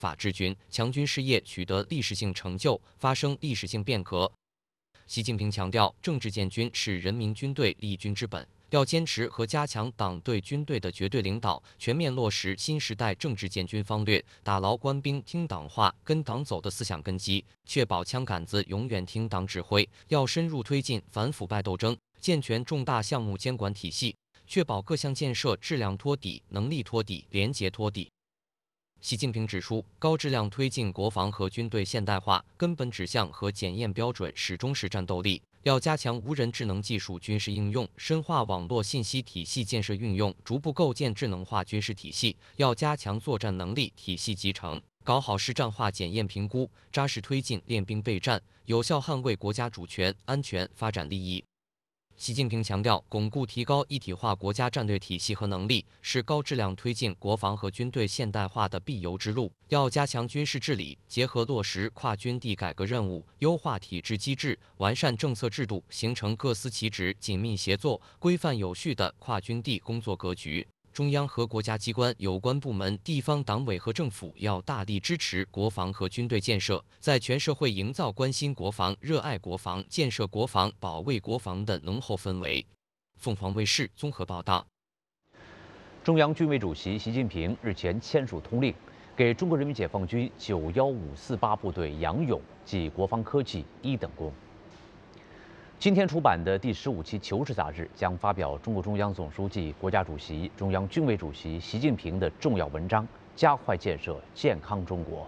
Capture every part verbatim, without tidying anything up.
法治军强军事业取得历史性成就，发生历史性变革。习近平强调，政治建军是人民军队立军之本，要坚持和加强党对军队的绝对领导，全面落实新时代政治建军方略，打牢官兵听党话、跟党走的思想根基，确保枪杆子永远听党指挥。要深入推进反腐败斗争，健全重大项目监管体系，确保各项建设质量托底、能力托底、廉洁托底。习近平指出，高质量推进国防和军队现代化，根本指向和检验标准始终是战斗力。要加强无人智能技术军事应用，深化网络信息体系建设运用，逐步构建智能化军事体系。要加强作战能力体系集成，搞好实战化检验评估，扎实推进练兵备战，有效捍卫国家主权、安全、发展利益。习近平强调，巩固提高一体化国家战略体系和能力，是高质量推进国防和军队现代化的必由之路。要加强军事治理，结合落实跨军地改革任务，优化体制机制，完善政策制度，形成各司其职、紧密协作、规范有序的跨军地工作格局。中央和国家机关有关部门、地方党委和政府要大力支持国防和军队建设，在全社会营造关心国防、热爱国防、建设国防、保卫国防的浓厚氛围。凤凰卫视综合报道。 中央军委主席习近平日前签署通令，给中国人民解放军九幺五四八部队杨勇记国防科技一等功。今天出版的第十五期《求是》杂志将发表中共中央总书记、国家主席、中央军委主席习近平的重要文章，加快建设健康中国。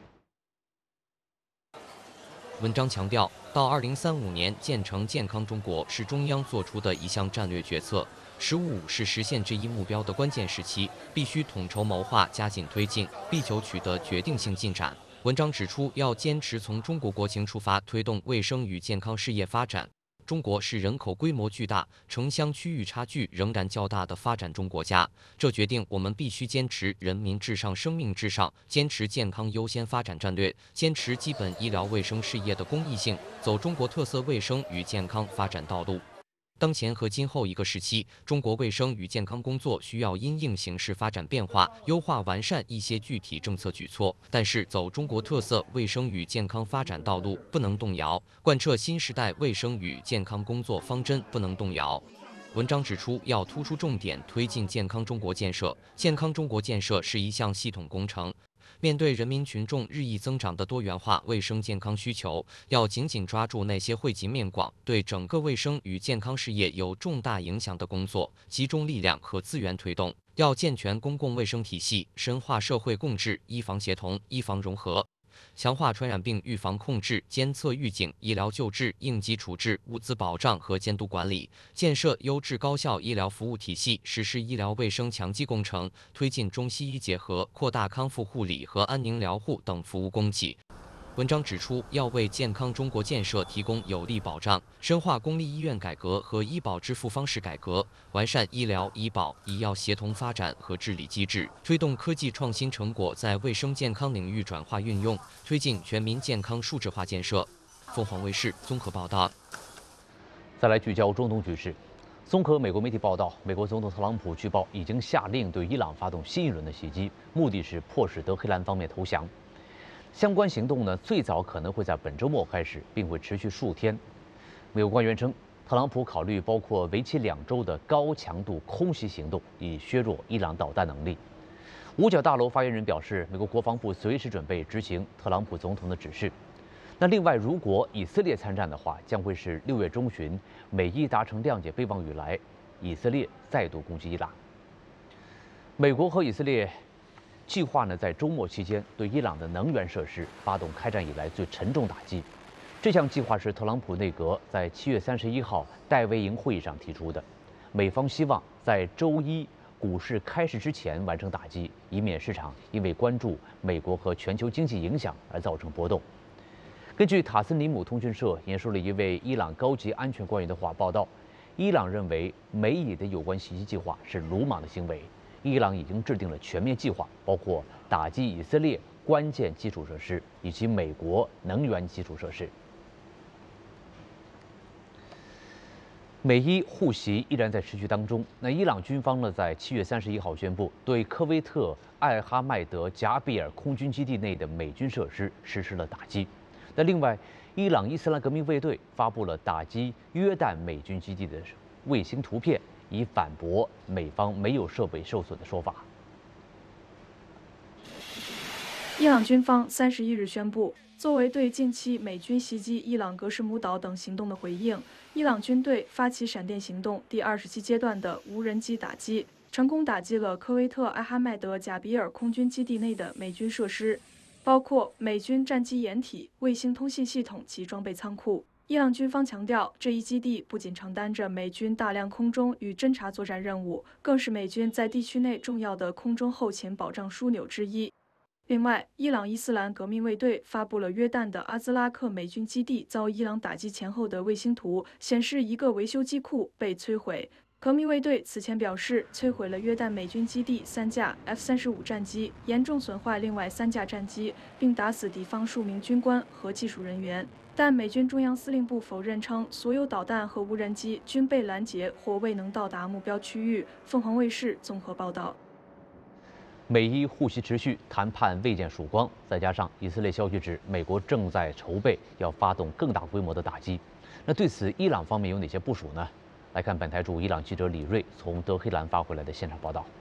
文章强调，到二零三五年建成健康中国是中央作出的一项战略决策，“十五五”是实现这一目标的关键时期，必须统筹谋划，加紧推进，力求取得决定性进展。文章指出，要坚持从中国国情出发，推动卫生与健康事业发展。中国是人口规模巨大、城乡区域差距仍然较大的发展中国家，这决定我们必须坚持人民至上、生命至上，坚持健康优先发展战略，坚持基本医疗卫生事业的公益性，走中国特色卫生与健康发展道路。当前和今后一个时期，中国卫生与健康工作需要因应形势发展变化，优化完善一些具体政策举措。但是，走中国特色卫生与健康发展道路不能动摇，贯彻新时代卫生与健康工作方针不能动摇。文章指出，要突出重点推进健康中国建设。健康中国建设是一项系统工程。面对人民群众日益增长的多元化卫生健康需求，要紧紧抓住那些惠及面广、对整个卫生与健康事业有重大影响的工作，集中力量和资源推动。要健全公共卫生体系，深化社会共治、医防协同、医防融合。强化传染病预防控制、监测预警、医疗救治、应急处置、物资保障和监督管理，建设优质高效医疗服务体系，实施医疗卫生强基工程，推进中西医结合，扩大康复护理和安宁疗护等服务供给。文章指出，要为健康中国建设提供有力保障，深化公立医院改革和医保支付方式改革，完善医疗、医保、医药协同发展和治理机制，推动科技创新成果在卫生健康领域转化运用，推进全民健康数字化建设。凤凰卫视综合报道。 再来聚焦中东局势。综合美国媒体报道，美国总统特朗普据报已经下令对伊朗发动新一轮的袭击，目的是迫使德黑兰方面投降。相关行动呢，最早可能会在本周末开始，并会持续数天。美国官员称，特朗普考虑包括为期两周的高强度空袭行动，以削弱伊朗导弹能力。五角大楼发言人表示，美国国防部随时准备执行特朗普总统的指示。那另外，如果以色列参战的话，将会是六月中旬美伊达成谅解备忘以来，以色列再度攻击伊朗。美国和以色列计划呢，在周末期间对伊朗的能源设施发动开战以来最沉重打击。这项计划是特朗普内阁在七月三十一号戴维营会议上提出的。美方希望在周一股市开市之前完成打击，以免市场因为关注美国和全球经济影响而造成波动。根据塔斯尼姆通讯社引述了一位伊朗高级安全官员的话报道，伊朗认为美以的有关袭击计划是鲁莽的行为。伊朗已经制定了全面计划，包括打击以色列关键基础设施以及美国能源基础设施。 美伊互袭依然在持续当中。那伊朗军方呢，在七月三十一号宣布，对科威特艾哈迈德贾比尔空军基地内的美军设施实施了打击。那另外，伊朗伊斯兰革命卫队发布了打击约旦美军基地的卫星图片，以反驳美方没有设备受损的说法。 伊朗军方三十一日宣布，作为对近期美军袭击伊朗格什姆岛等行动的回应，伊朗军队发起闪电行动第二十七阶段的无人机打击，成功打击了科威特艾哈迈德贾比尔空军基地内的美军设施，包括美军战机掩体、卫星通信系统及装备仓库。伊朗军方强调，这一基地不仅承担着美军大量空中与侦察作战任务，更是美军在地区内重要的空中后勤保障枢纽之一。另外，伊朗伊斯兰革命卫队发布了约旦的阿兹拉克美军基地遭伊朗打击前后的卫星图，显示一个维修机库被摧毁。革命卫队此前表示，摧毁了约旦美军基地三架 F 三十五战机，严重损坏另外三架战机，并打死敌方数名军官和技术人员。但美军中央司令部否认称，所有导弹和无人机均被拦截或未能到达目标区域。凤凰卫视综合报道。 美伊互袭持续，谈判未见曙光。再加上以色列消息指，美国正在筹备要发动更大规模的打击。那对此，伊朗方面有哪些部署呢？来看本台驻伊朗记者李锐从德黑兰发回来的现场报道。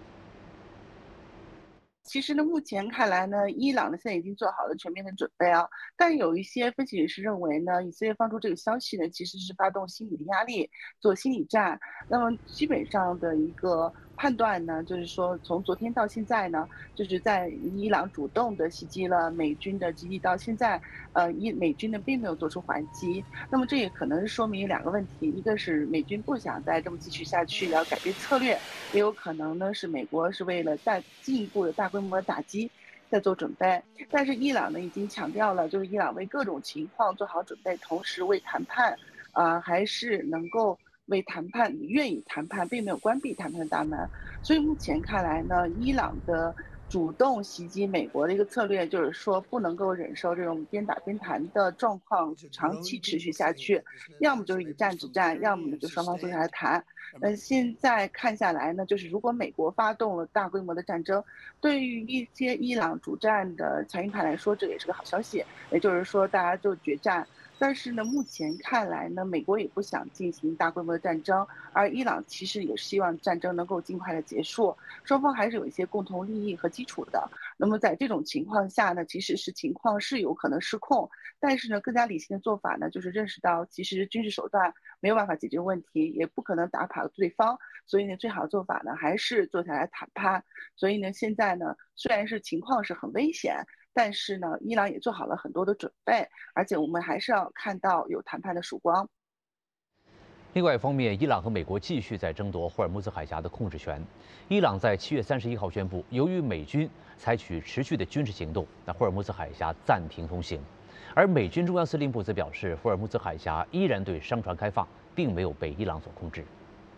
其实呢，目前看来呢，伊朗呢现在已经做好了全面的准备啊。但有一些分析人士认为呢，以色列放出这个消息呢，其实是发动心理的压力，做心理战。那么基本上的一个判断呢，就是说从昨天到现在呢，就是在伊朗主动的袭击了美军的基地到现在，呃，伊美军呢并没有做出还击。那么这也可能是说明两个问题，一个是美军不想再这么继续下去，要改变策略，也有可能呢是美国是为了再进一步的大规模的打击在做准备。但是伊朗呢已经强调了，就是伊朗为各种情况做好准备，同时为谈判，啊、呃、还是能够为谈判愿意谈判，并没有关闭谈判的大门。所以目前看来呢，伊朗的主动袭击美国的一个策略，就是说不能够忍受这种边打边谈的状况长期持续下去，要么就是以战止战，要么呢就双方坐下来谈。那现在看下来呢，就是如果美国发动了大规模的战争，对于一些伊朗主战的强硬派来说，这也是个好消息，也就是说大家就决战。但是呢，目前看来呢，美国也不想进行大规模的战争，而伊朗其实也希望战争能够尽快的结束，双方还是有一些共同利益和基础的。那么在这种情况下呢，其实是情况是有可能失控，但是呢，更加理性的做法呢，就是认识到其实军事手段没有办法解决问题，也不可能打跑对方，所以呢，最好的做法呢还是坐下来谈判。所以呢，现在呢，虽然是情况是很危险，但是呢，伊朗也做好了很多的准备，而且我们还是要看到有谈判的曙光。 另外一方面，伊朗和美国继续在争夺霍尔木兹海峡的控制权。伊朗在七月三十一号宣布，由于美军采取持续的军事行动，那霍尔木兹海峡暂停通行。而美军中央司令部则表示，霍尔木兹海峡依然对商船开放，并没有被伊朗所控制。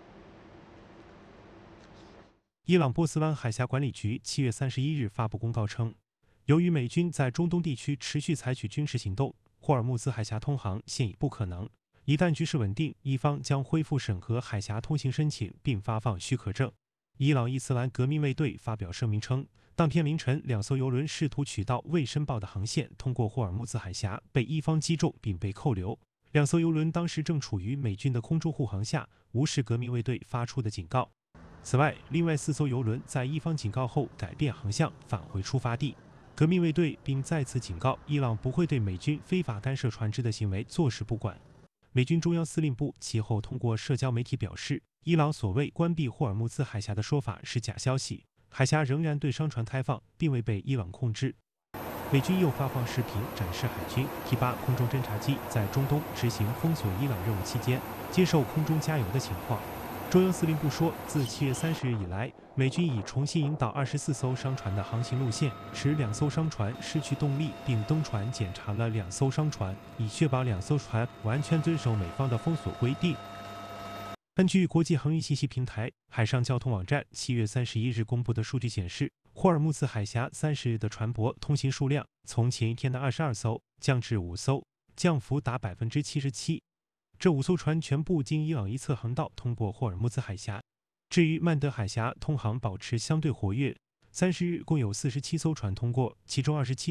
伊朗波斯湾海峡管理局七月三十一日发布公告称，由于美军在中东地区持续采取军事行动，霍尔木兹海峡通航现已不可能。一旦局势稳定，伊方将恢复审核海峡通行申请并发放许可证。伊朗伊斯兰革命卫队发表声明称，当天凌晨，两艘油轮试图取道未申报的航线通过霍尔木兹海峡，被伊方击中并被扣留。两艘油轮当时正处于美军的空中护航下，无视革命卫队发出的警告。此外，另外四艘油轮在伊方警告后改变航向，返回出发地。革命卫队并再次警告伊朗不会对美军非法干涉船只的行为坐视不管。美军中央司令部其后通过社交媒体表示，伊朗所谓关闭霍尔木兹海峡的说法是假消息，海峡仍然对商船开放，并未被伊朗控制。美军又发放视频展示海军 T 八空中侦察机在中东执行封锁伊朗任务期间接受空中加油的情况。中央司令部说，自七月三十日以来，美军已重新引导二十四艘商船的航行路线，使两艘商船失去动力，并登船检查了两艘商船，以确保两艘船完全遵守美方的封锁规定。根据国际航运信息平台海上交通网站七月三十一日公布的数据显示，霍尔木兹海峡三十日的船舶通行数量从前一天的二十二艘降至五艘，降幅达百分之七十七。 这五艘船全部经伊朗一侧航道通过霍尔木兹海峡。至于曼德海峡，通航保持相对活跃。三十日共有四十七艘船通过，其中二十七